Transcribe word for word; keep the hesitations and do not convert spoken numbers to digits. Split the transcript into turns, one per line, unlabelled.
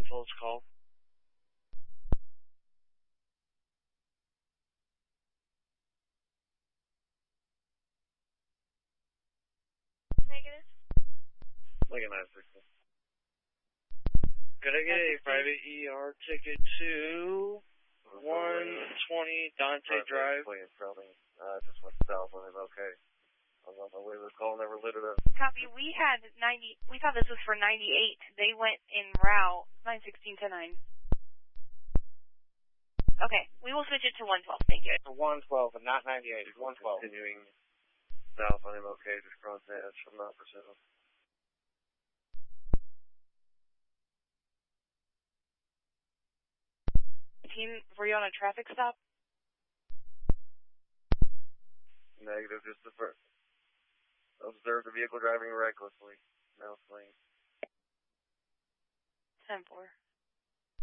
cancel his call.
Negative.
Like a nine sixty. Could I get a private E R ticket to one twenty Dante Drive?
Uh, just went south on him, okay. I was on my way to the call, never lit it up.
Copy. We had ninety. We thought this was for ninety-eight. They went in route nine sixteen to nine. Okay, we will switch it to one twelve. Thank you.
one twelve and not ninety-eight. one twelve. Continuing south on him, okay. Just cross edge from Mount Precision.
Team, were you on a traffic stop?
Negative, just the first. Observed the vehicle driving recklessly. Now fleeing.
ten four.